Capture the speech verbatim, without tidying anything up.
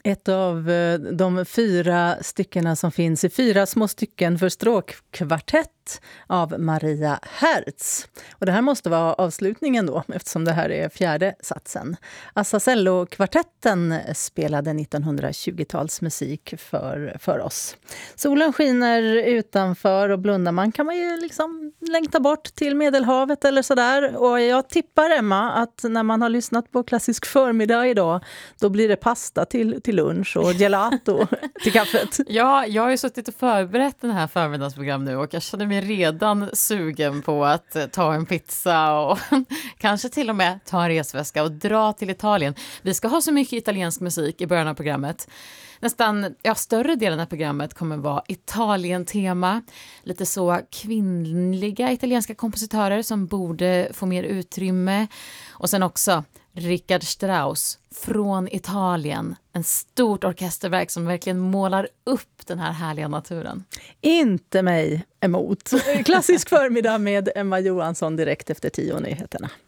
Ett av eh, de fyra styckena som finns i fyra små stycken för stråkkvartett av Maria Hertz. Och det här måste vara avslutningen då, eftersom det här är fjärde satsen. Assazello-kvartetten spelade nittonhundratjugotalsmusik för, för oss. Solen skiner utanför och blundar man kan man ju liksom längta bort till Medelhavet eller sådär. Och jag tippar, Emma, att när man har lyssnat på klassisk förmiddag idag, då blir det pasta till, till lunch och gelato till kaffet. Ja, jag har ju suttit och förberett den här förmiddagsprogram nu och jag känner mig redan sugen på att ta en pizza och kanske till och med ta en resväska och dra till Italien. Vi ska ha så mycket italiensk musik i början av programmet. Nästan, ja, större delen av programmet kommer vara Italien-tema. Lite så kvinnliga italienska kompositörer som borde få mer utrymme. Och sen också Richard Strauss från Italien. En stort orkesterverk som verkligen målar upp den här härliga naturen. Inte mig emot. Klassisk förmiddag med Emma Johansson direkt efter tio nyheterna.